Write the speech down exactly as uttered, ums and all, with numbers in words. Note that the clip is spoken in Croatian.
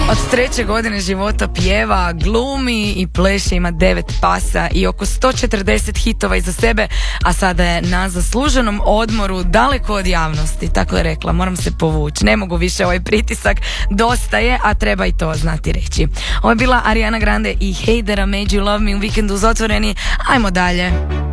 Od treće godine života pjeva, glumi i pleše, ima devet pasa i oko sto četrdeset hitova iza sebe, a sada je na zasluženom odmoru daleko od javnosti. Tako je rekla, moram se povući, ne mogu više ovaj pritisak, dosta je, a treba i to znati reći. Ovo je bila Ariana Grande i Hey There I Made You Love Me u Vikendu uz Otvoreni. Ajmo dalje.